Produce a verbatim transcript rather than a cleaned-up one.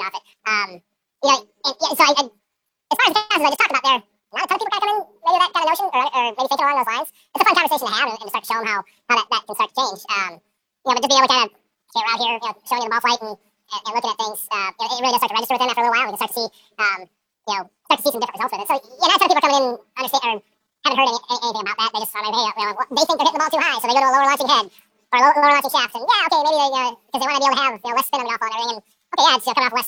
off it. Um, you know, and, yeah, so I, I, as far as the classes I just talked about there, not a ton of people kind of come in maybe with that kind of notion or, or maybe thinking along those lines. It's a fun conversation to have and, and to start to show them how, how that, that can start to change. Um, you know, but just being able to kind of say we're out here, you know, showing you the ball flight and, and, and looking at things, uh, you know, it really does start to register with them after a little while. We can start to see, um, you know, start to see some different results with it. So yeah, not a ton of people are coming in understand or haven't heard any, anything about that. They just thought, hey, you know, they think they're hitting the ball too high, so they go to a lower launching head or lower, lower launching shaft. And yeah, okay, maybe they, uh, because they want to be able to have, you know, less spin on the golf ball and everything. And okay, yeah, it's you know, coming off less